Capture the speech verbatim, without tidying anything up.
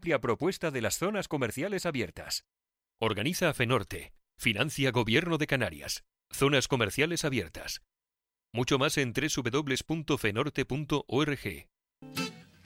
amplia propuesta de las zonas comerciales abiertas. Organiza FENORTE. Financia Gobierno de Canarias. Zonas comerciales abiertas. Mucho más en doble u doble u doble u punto fenorte punto org.